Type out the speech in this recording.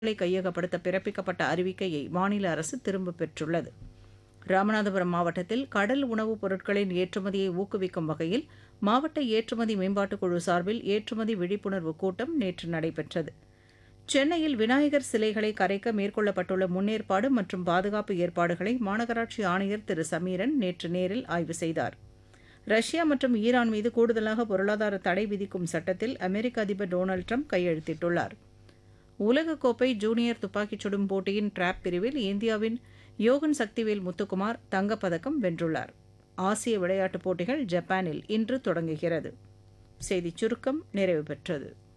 கையகப்படுத்த பிறப்பிக்கப்பட்ட அறிவிக்கையை மாநில அரசு திரும்பப் பெற்றுள்ளது. ராமநாதபுரம் மாவட்டத்தில் கடல் உணவுப் பொருட்களின் ஏற்றுமதியை ஊக்குவிக்கும் வகையில் மாவட்ட ஏற்றுமதி மேம்பாட்டுக் குழு சார்பில் ஏற்றுமதி விழிப்புணர்வு கூட்டம் நேற்று நடைபெற்றது. சென்னையில் விநாயகர் சிலைகளை கரைக்க மேற்கொள்ளப்பட்டுள்ள முன்னேற்பாடு மற்றும் பாதுகாப்பு ஏற்பாடுகளை மாநகராட்சி ஆணையர் திரு சமீரன் நேற்று நேரில் ஆய்வு செய்தார். ரஷ்யா மற்றும் ஈரான் மீது கூடுதலாக பொருளாதார தடை விதிக்கும் சட்டத்தில் அமெரிக்க அதிபர் டொனால்டு ட்ரம்ப் கையெழுத்திட்டுள்ளார். உலகக்கோப்பை ஜூனியர் துப்பாக்கிச் சுடும் போட்டியின் டிராப் பிரிவில் இந்தியாவின் யோகன் சக்திவேல் முத்துக்குமார் தங்கப்பதக்கம் வென்றுள்ளார். ஆசிய விளையாட்டுப் போட்டிகள் ஜப்பானில் இன்று தொடங்குகிறது. செய்திச் சுருக்கம் நிறைவு பெற்றது.